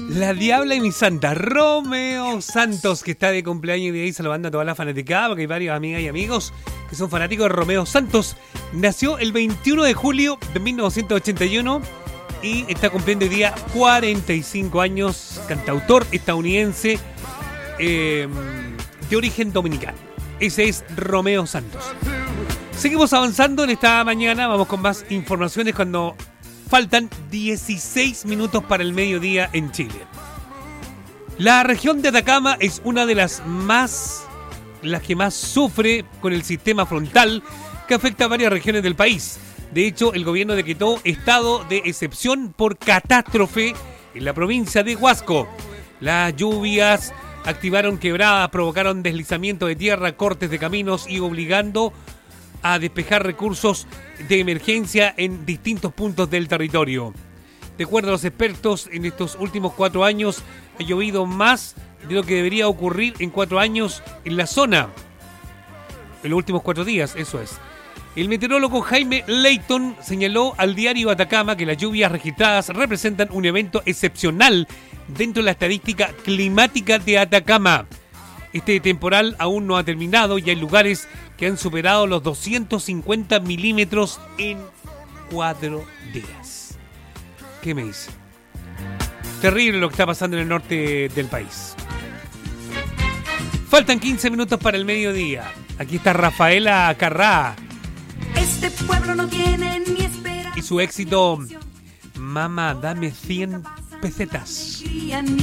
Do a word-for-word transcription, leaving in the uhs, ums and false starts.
La Diabla y mi Santa, Romeo Santos, que está de cumpleaños y de ahí saludando a toda la fanaticada, porque hay varias amigas y amigos que son fanáticos de Romeo Santos. Nació el veintiuno de julio de mil novecientos ochenta y uno y está cumpliendo hoy día cuarenta y cinco años, cantautor estadounidense eh, de origen dominicano. Ese es Romeo Santos. Seguimos avanzando en esta mañana, vamos con más informaciones cuando faltan dieciséis minutos para el mediodía en Chile. La región de Atacama es una de las más, las que más sufre con el sistema frontal que afecta a varias regiones del país. De hecho, el gobierno decretó estado de excepción por catástrofe en la provincia de Huasco. Las lluvias activaron quebradas, provocaron deslizamiento de tierra, cortes de caminos y obligando a despejar recursos de emergencia en distintos puntos del territorio. De acuerdo a los expertos, en estos últimos cuatro años ha llovido más de lo que debería ocurrir en cuatro años en la zona. En los últimos cuatro días, eso es. El meteorólogo Jaime Leighton señaló al diario Atacama que las lluvias registradas representan un evento excepcional dentro de la estadística climática de Atacama. Este temporal aún no ha terminado y hay lugares que han superado los doscientos cincuenta milímetros en cuatro días. ¿Qué me dice? Terrible lo que está pasando en el norte del país. Faltan quince minutos para el mediodía. Aquí está Rafaela Carrá. Este pueblo no tiene ni esperanza. Y su éxito, Mamá, dame cien pesetas.